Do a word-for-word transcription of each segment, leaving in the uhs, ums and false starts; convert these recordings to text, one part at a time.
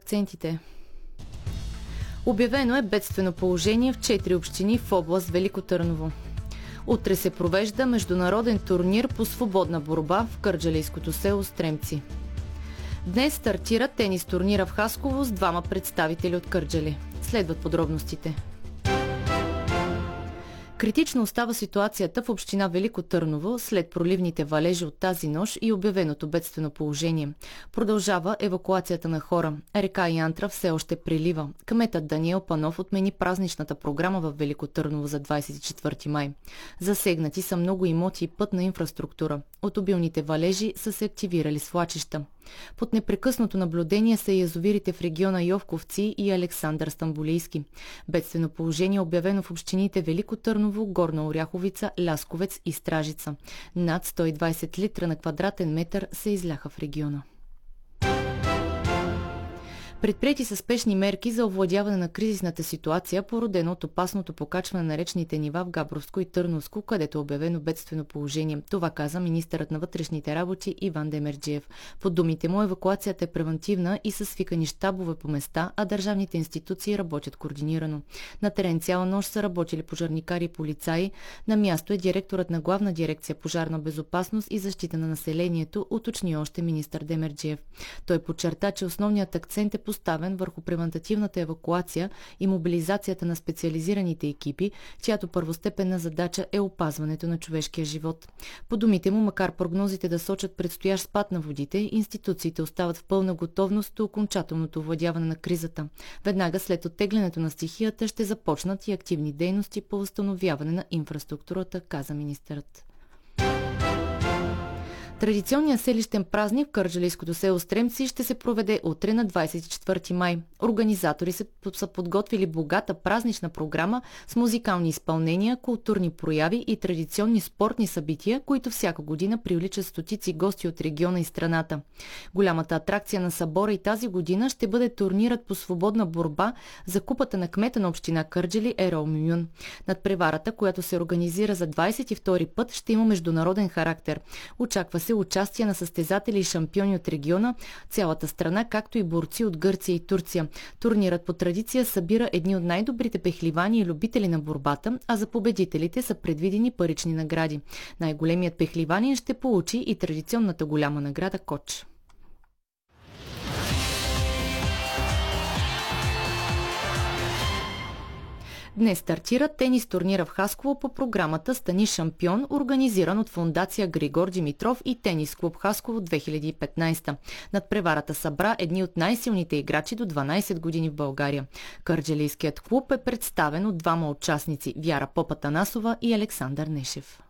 акцентите. Обявено е бедствено положение в четири общини в област Велико Търново. Утре се провежда международен турнир по свободна борба в кърджалийското село Стремци. Днес стартира тенис турнира в Хасково с двама представители от Кърджали. Следват подробностите. Критично остава ситуацията в община Велико Търново след проливните валежи от тази нощ и обявеното бедствено положение. Продължава евакуацията на хора. Река Янтра все още прелива. Кметът Даниел Панов отмени празничната програма в Велико Търново за двадесет и четвърти май. Засегнати са много имоти и пътна инфраструктура. От обилните валежи са се активирали свлачища. Под непрекъснато наблюдение са и язовирите в региона Йовковци и Александър Стамбулийски. Бедствено положение е обявено в общините Велико Търново, Горна Оряховица, Лясковец и Стражица. Над сто и двадесет литра на квадратен метър се изляха в региона. Предприети са спешни мерки за овладяване на кризисната ситуация, породена от опасното покачване на речните нива в Габровско и Търновско, където е обявено бедствено положение. Това каза министърът на вътрешните работи Иван Демерджиев. По думите му, евакуацията е превантивна и са свикани щабове по места, а държавните институции работят координирано. На терен цяла нощ са работили пожарникари и полицаи. На място е директорът на Главна дирекция пожарна безопасност и защита на населението, уточни още министър Демерджиев. Той подчерта, че основният акцент е поставен върху превантативната евакуация и мобилизацията на специализираните екипи, чиято първостепенна задача е опазването на човешкия живот. По думите му, макар прогнозите да сочат предстоящ спад на водите, институциите остават в пълна готовност до окончателното овладяване на кризата. Веднага след оттеглянето на стихията ще започнат и активни дейности по възстановяване на инфраструктурата, каза министърът. Традиционният селищен празник в кърджалийското село Стремци ще се проведе утре на двадесет и четвърти май. Организатори са подготвили богата празнична програма с музикални изпълнения, културни прояви и традиционни спортни събития, които всяка година привличат стотици гости от региона и страната. Голямата атракция на събора и тази година ще бъде турнирът по свободна борба за купата на кмета на община Кърджали Ерол Мюмюн. Надпреварата, която се организира за двадесет и втори път, ще има международен характер. Очаква се участие на състезатели и шампиони от региона, цялата страна, както и борци от Гърция и Турция. Турнирът по традиция събира едни от най-добрите пехливани и любители на борбата, а за победителите са предвидени парични награди. Най-големият пехливанин ще получи и традиционната голяма награда Коч. Днес стартира тенис турнира в Хасково по програмата Стани шампион, организиран от фондация Григор Димитров и тенис клуб Хасково две хиляди и петнадесета. Надпреварата събра едни от най-силните играчи до дванадесет години в България. Кърджалийският клуб е представен от двама участници – Вяра Попа-Танасова и Александър Нешев.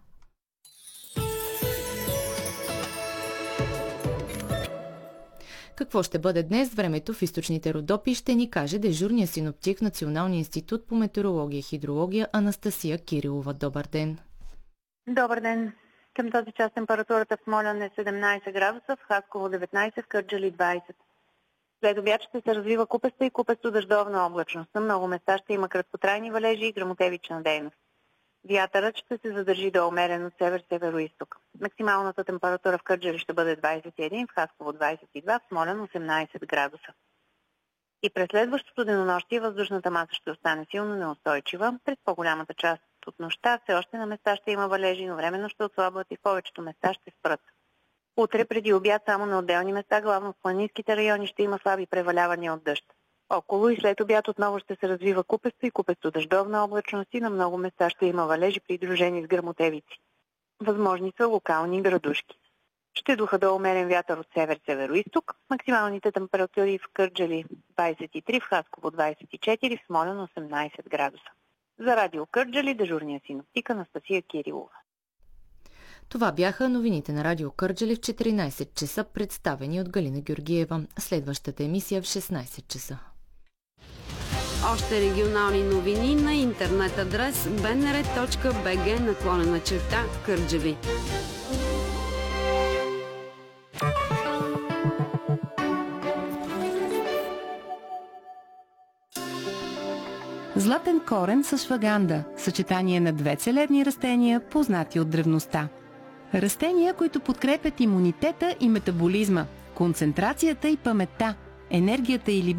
Какво ще бъде днес времето в източните Родопи, ще ни каже дежурния синоптик в Националния институт по метеорология и хидрология Анастасия Кирилова. Добър ден! Добър ден! Към този час температурата в Смолян е седемнадесет градуса, в Хасково деветнадесет, в Кърджали двадесет. След обяд ще се развива купеста и купесто дъждовна облачност. На много места ще има краткотрайни валежи и гръмотевична дейност. Вятърът ще се задържи до умерен от север-северо-исток. Максималната температура в Кърджали ще бъде двадесет и един, в Хасково двадесет и два, в Смолян осемнадесет градуса. И през следващото денонощие въздушната маса ще остане силно неустойчива. През по-голямата част от нощта все още на места ще има валежи, но временно ще отслабват и в повечето места ще спрат. Утре преди обяд само на отделни места, главно в планинските райони, ще има слаби превалявания от дъжд. Около и след обяд отново ще се развива купесто и купесто дъждовна облачност и на много места ще има валежи, придружени с гръмотевици. Възможни са локални градушки. Ще духа до умерен вятър от север-северо-исток. Максималните температури в Кърджали двадесет и три, в Хасково двадесет и четири, в Смолян осемнадесет градуса. За радио Кърджали дежурния синоптик Анастасия Кирилова. Това бяха новините на радио Кърджали в четиринадесет часа, представени от Галина Георгиева. Следващата емисия в шестнадесет часа. Още регионални новини на интернет адрес би ен ар точка би джи наклонена черта Кърджали. Златен корен с шваганда – съчетание на две целебни растения, познати от древността. Растения, които подкрепят имунитета и метаболизма, концентрацията и паметта, енергията и либидото.